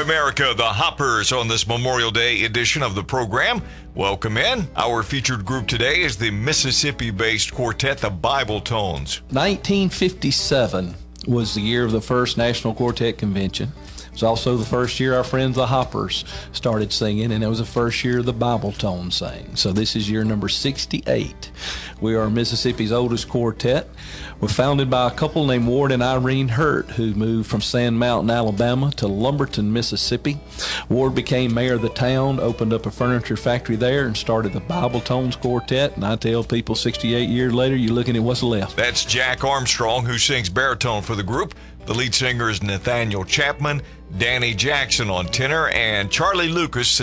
America, the Hoppers, on this Memorial Day edition of the program. Welcome in. Our featured group today is the Mississippi-based quartet, the Bible Tones. 1957 was the year of the first National Quartet Convention. It was also the first year our friends the Hoppers started singing, and it was the first year the Bible Tones sang. So this is year number 68. We are Mississippi's oldest quartet. We're founded by a couple named Ward and Irene Hurt, who moved from Sand Mountain, Alabama to Lumberton, Mississippi. Ward became mayor of the town, opened up a furniture factory there, and started the Bible Tones Quartet. And I tell people 68 years later, you're looking at what's left. That's Jack Armstrong, who sings baritone for the group. The lead singer is Nathaniel Chapman, Danny Jackson on tenor, and Charlie Lucas